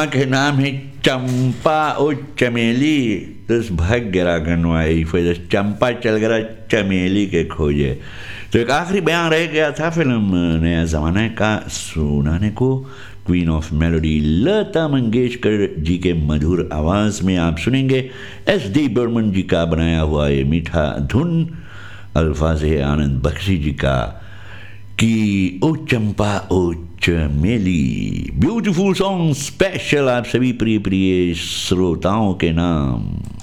के नाम है चंपा और चमेली। तो भाग्य रागनवाई फिर चंपा चल गया चमेली के खोजे। तो एक आखिरी बयान रह गया था फिल्म नया ज़माना का सुनाने को। Queen of melody Lata Mangeshkar ji के मधुर आवाज़ में आप सुनेंगे SD बर्मन जी का बनाया हुआ ये मीठा धुन। अल्फाज है आनंद बख्शी जी का कि ओ चंपा ओ चमेली। ब्यूटीफुल सॉन्ग स्पेशल आप सभी प्रिय प्रिय श्रोताओं के नाम।